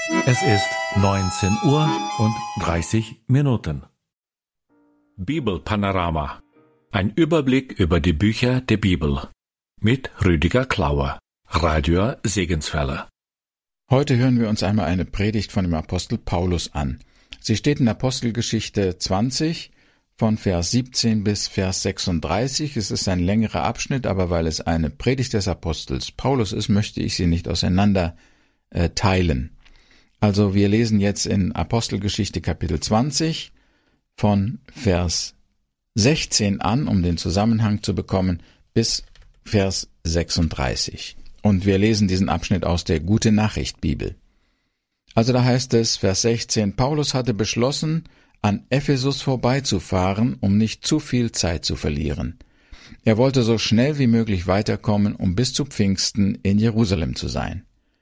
Es ist 19 Uhr und 30 Minuten. Bibelpanorama. Ein Überblick über die Bücher der Bibel. Mit Rüdiger Klauer, Radio Segenswelle. Heute hören wir uns einmal eine Predigt von dem Apostel Paulus an. Sie steht in Apostelgeschichte 20, von Vers 17 bis Vers 36. Es ist ein längerer Abschnitt, aber weil es eine Predigt des Apostels Paulus ist, möchte ich sie nicht auseinander teilen. Also wir lesen jetzt in Apostelgeschichte Kapitel 20 von Vers 16 an, um den Zusammenhang zu bekommen, bis Vers 36. Und wir lesen diesen Abschnitt aus der Gute-Nachricht-Bibel. Also da heißt es, Vers 16, Paulus hatte beschlossen, an Ephesus vorbeizufahren, um nicht zu viel Zeit zu verlieren. Er wollte so schnell wie möglich weiterkommen, um bis zu Pfingsten in Jerusalem zu sein.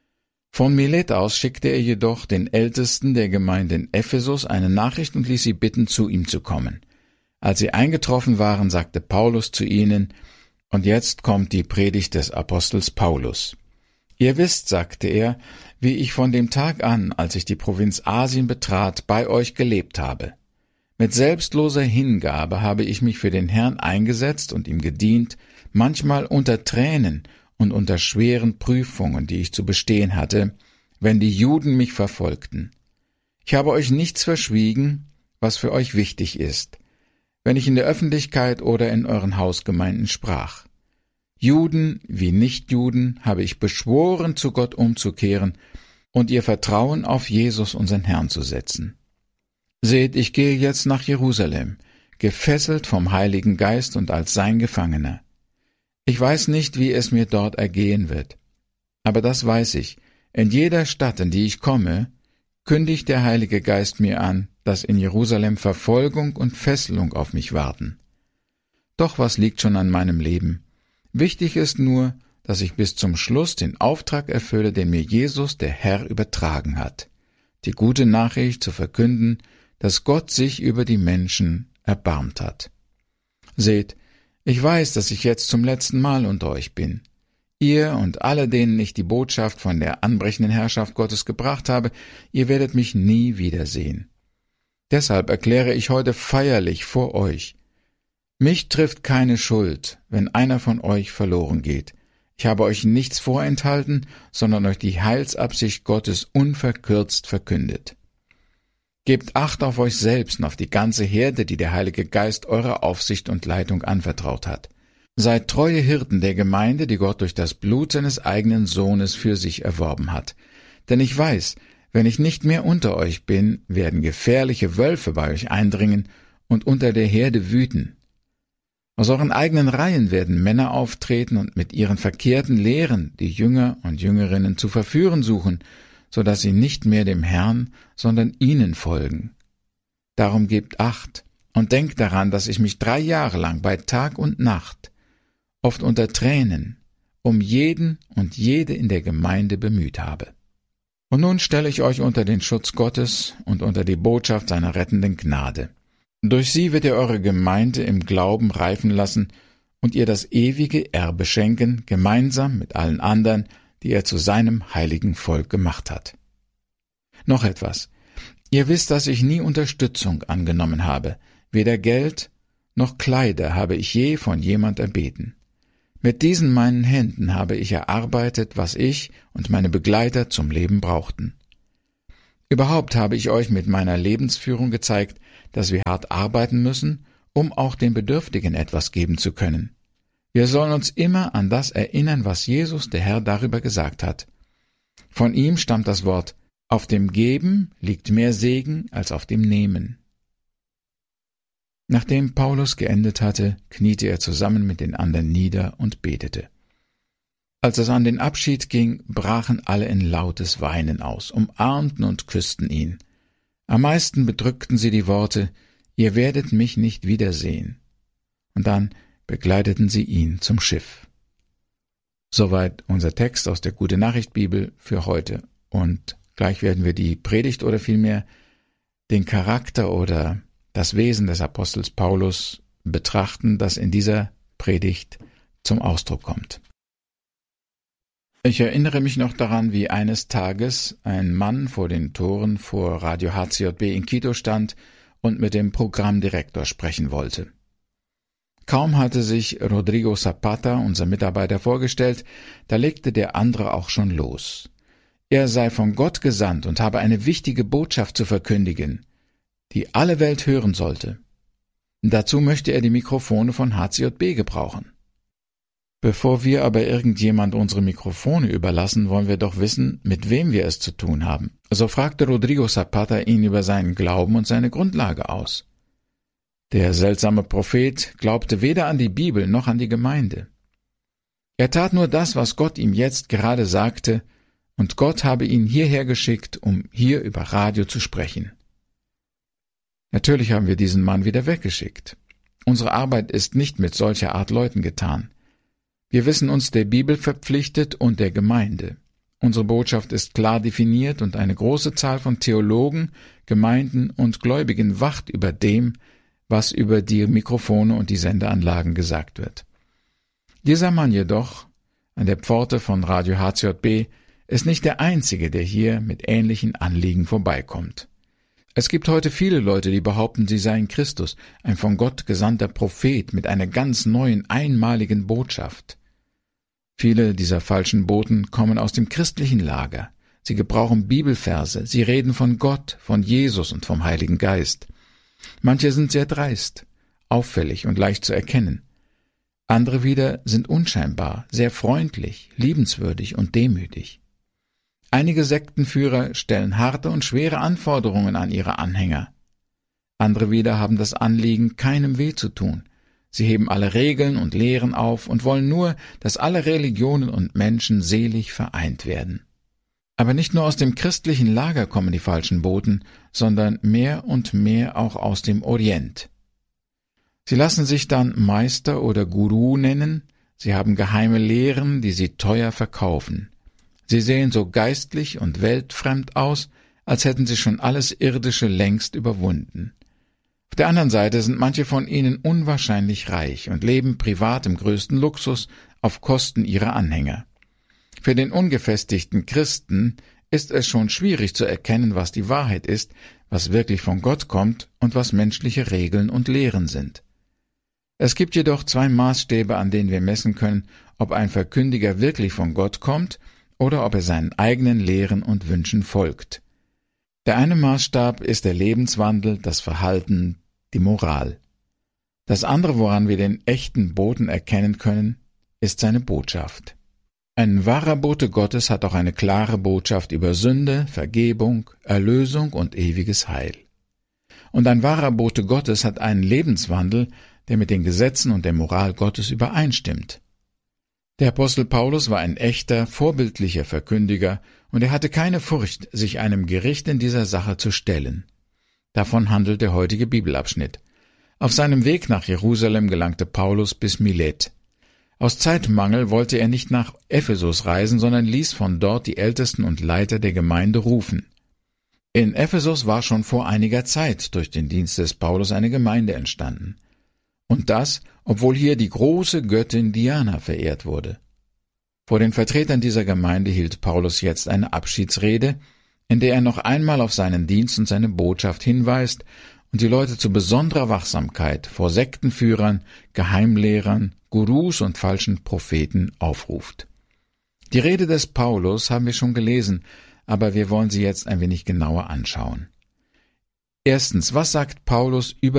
Von Milet aus schickte er jedoch den Ältesten der Gemeinde in Ephesus eine Nachricht und ließ sie bitten, zu ihm zu kommen. Als sie eingetroffen waren, sagte Paulus zu ihnen, und jetzt kommt die Predigt des Apostels Paulus. Ihr wisst, sagte er, wie ich von dem Tag an, als ich die Provinz Asien betrat, bei euch gelebt habe. Mit selbstloser Hingabe habe ich mich für den Herrn eingesetzt und ihm gedient, manchmal unter Tränen und unter schweren Prüfungen, die ich zu bestehen hatte, wenn die Juden mich verfolgten. Ich habe euch nichts verschwiegen, was für euch wichtig ist, wenn ich in der Öffentlichkeit oder in euren Hausgemeinden sprach. Juden wie Nichtjuden habe ich beschworen, zu Gott umzukehren und ihr Vertrauen auf Jesus, unseren Herrn, zu setzen. Seht, ich gehe jetzt nach Jerusalem, gefesselt vom Heiligen Geist und als sein Gefangener. Ich weiß nicht, wie es mir dort ergehen wird. Aber das weiß ich, in jeder Stadt, in die ich komme, kündigt der Heilige Geist mir an, dass in Jerusalem Verfolgung und Fesselung auf mich warten. Doch was liegt schon an meinem Leben? Wichtig ist nur, dass ich bis zum Schluss den Auftrag erfülle, den mir Jesus, der Herr, übertragen hat, die gute Nachricht zu verkünden, dass Gott sich über die Menschen erbarmt hat. Seht, ich weiß, dass ich jetzt zum letzten Mal unter euch bin. Ihr und alle, denen ich die Botschaft von der anbrechenden Herrschaft Gottes gebracht habe, ihr werdet mich nie wiedersehen. Deshalb erkläre ich heute feierlich vor euch: Mich trifft keine Schuld, wenn einer von euch verloren geht. Ich habe euch nichts vorenthalten, sondern euch die Heilsabsicht Gottes unverkürzt verkündet. Gebt Acht auf euch selbst und auf die ganze Herde, die der Heilige Geist eurer Aufsicht und Leitung anvertraut hat. Seid treue Hirten der Gemeinde, die Gott durch das Blut seines eigenen Sohnes für sich erworben hat. Denn ich weiß, wenn ich nicht mehr unter euch bin, werden gefährliche Wölfe bei euch eindringen und unter der Herde wüten. Aus euren eigenen Reihen werden Männer auftreten und mit ihren verkehrten Lehren die Jünger und Jüngerinnen zu verführen suchen, so dass sie nicht mehr dem Herrn, sondern ihnen folgen. Darum gebt Acht und denkt daran, dass ich mich 3 Jahre lang bei Tag und Nacht, oft unter Tränen, um jeden und jede in der Gemeinde bemüht habe. Und nun stelle ich euch unter den Schutz Gottes und unter die Botschaft seiner rettenden Gnade. Durch sie wird er eure Gemeinde im Glauben reifen lassen und ihr das ewige Erbe schenken, gemeinsam mit allen anderen, die er zu seinem heiligen Volk gemacht hat. Noch etwas. Ihr wisst, dass ich nie Unterstützung angenommen habe. Weder Geld noch Kleider habe ich je von jemand erbeten. Mit diesen meinen Händen habe ich erarbeitet, was ich und meine Begleiter zum Leben brauchten. Überhaupt habe ich euch mit meiner Lebensführung gezeigt, dass wir hart arbeiten müssen, um auch den Bedürftigen etwas geben zu können. Wir sollen uns immer an das erinnern, was Jesus, der Herr, darüber gesagt hat. Von ihm stammt das Wort: Auf dem Geben liegt mehr Segen als auf dem Nehmen. Nachdem Paulus geendet hatte, kniete er zusammen mit den anderen nieder und betete. Als es an den Abschied ging, brachen alle in lautes Weinen aus, umarmten und küssten ihn. Am meisten bedrückten sie die Worte: Ihr werdet mich nicht wiedersehen. Und dann begleiteten sie ihn zum Schiff. Soweit unser Text aus der Gute-Nachricht-Bibel für heute. Und gleich werden wir die Predigt oder vielmehr den Charakter oder das Wesen des Apostels Paulus betrachten, das in dieser Predigt zum Ausdruck kommt. Ich erinnere mich noch daran, wie eines Tages ein Mann vor den Toren vor Radio HCJB in Quito stand und mit dem Programmdirektor sprechen wollte. Kaum hatte sich Rodrigo Zapata, unser Mitarbeiter, vorgestellt, da legte der andere auch schon los. Er sei von Gott gesandt und habe eine wichtige Botschaft zu verkündigen, die alle Welt hören sollte. Dazu möchte er die Mikrofone von HCJB gebrauchen. Bevor wir aber irgendjemand unsere Mikrofone überlassen, wollen wir doch wissen, mit wem wir es zu tun haben. So fragte Rodrigo Zapata ihn über seinen Glauben und seine Grundlage aus. Der seltsame Prophet glaubte weder an die Bibel noch an die Gemeinde. Er tat nur das, was Gott ihm jetzt gerade sagte, und Gott habe ihn hierher geschickt, um hier über Radio zu sprechen. Natürlich haben wir diesen Mann wieder weggeschickt. Unsere Arbeit ist nicht mit solcher Art Leuten getan. Wir wissen uns der Bibel verpflichtet und der Gemeinde. Unsere Botschaft ist klar definiert und eine große Zahl von Theologen, Gemeinden und Gläubigen wacht über dem, was über die Mikrofone und die Sendeanlagen gesagt wird. Dieser Mann jedoch, an der Pforte von Radio HCJB, ist nicht der Einzige, der hier mit ähnlichen Anliegen vorbeikommt. Es gibt heute viele Leute, die behaupten, sie seien Christus, ein von Gott gesandter Prophet mit einer ganz neuen, einmaligen Botschaft. Viele dieser falschen Boten kommen aus dem christlichen Lager. Sie gebrauchen Bibelverse, sie reden von Gott, von Jesus und vom Heiligen Geist. Manche sind sehr dreist, auffällig und leicht zu erkennen. Andere wieder sind unscheinbar, sehr freundlich, liebenswürdig und demütig. Einige Sektenführer stellen harte und schwere Anforderungen an ihre Anhänger. Andere wieder haben das Anliegen, keinem weh zu tun. Sie heben alle Regeln und Lehren auf und wollen nur, dass alle Religionen und Menschen selig vereint werden. Aber nicht nur aus dem christlichen Lager kommen die falschen Boten, sondern mehr und mehr auch aus dem Orient. Sie lassen sich dann Meister oder Guru nennen, sie haben geheime Lehren, die sie teuer verkaufen. Sie sehen so geistlich und weltfremd aus, als hätten sie schon alles Irdische längst überwunden. Auf der anderen Seite sind manche von ihnen unwahrscheinlich reich und leben privat im größten Luxus auf Kosten ihrer Anhänger. Für den ungefestigten Christen ist es schon schwierig zu erkennen, was die Wahrheit ist, was wirklich von Gott kommt und was menschliche Regeln und Lehren sind. Es gibt jedoch zwei Maßstäbe, an denen wir messen können, ob ein Verkündiger wirklich von Gott kommt oder ob er seinen eigenen Lehren und Wünschen folgt. Der eine Maßstab ist der Lebenswandel, das Verhalten, die Moral. Das andere, woran wir den echten Boten erkennen können, ist seine Botschaft. Ein wahrer Bote Gottes hat auch eine klare Botschaft über Sünde, Vergebung, Erlösung und ewiges Heil. Und ein wahrer Bote Gottes hat einen Lebenswandel, der mit den Gesetzen und der Moral Gottes übereinstimmt. Der Apostel Paulus war ein echter, vorbildlicher Verkündiger, und er hatte keine Furcht, sich einem Gericht in dieser Sache zu stellen. Davon handelt der heutige Bibelabschnitt. Auf seinem Weg nach Jerusalem gelangte Paulus bis Milet. Aus Zeitmangel wollte er nicht nach Ephesus reisen, sondern ließ von dort die Ältesten und Leiter der Gemeinde rufen. In Ephesus war schon vor einiger Zeit durch den Dienst des Paulus eine Gemeinde entstanden. Und das, obwohl hier die große Göttin Diana verehrt wurde. Vor den Vertretern dieser Gemeinde hielt Paulus jetzt eine Abschiedsrede, in der er noch einmal auf seinen Dienst und seine Botschaft hinweist und die Leute zu besonderer Wachsamkeit vor Sektenführern, Geheimlehrern, Gurus und falschen Propheten aufruft. Die Rede des Paulus haben wir schon gelesen, aber wir wollen sie jetzt ein wenig genauer anschauen. Erstens, was sagt Paulus über